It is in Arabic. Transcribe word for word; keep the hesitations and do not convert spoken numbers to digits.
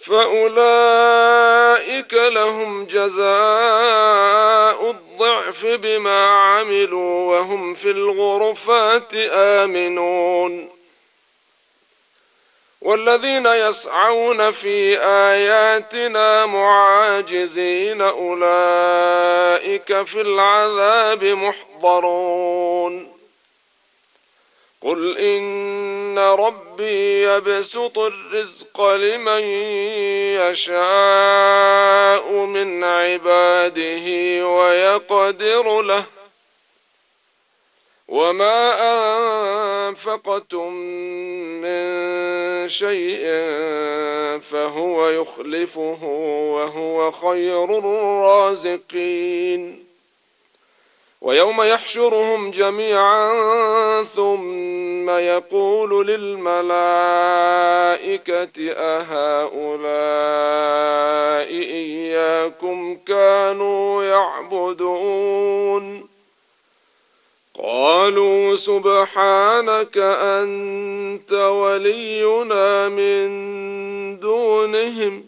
فأولئك لهم جزاء الضعف بما عملوا وهم في الغرفات آمنون. والذين يسعون في آياتنا معاجزين أولئك في العذاب محضرون. قل إن ربي يبسط الرزق لمن يشاء من عباده ويقدر له وما أنفقتم من شيء فهو يخلفه وهو خير الرازقين. ويوم يحشرهم جميعا ثم يقول للملائكة أهؤلاء إياكم كانوا يعبدون قالوا سبحانك أنت ولينا من دونهم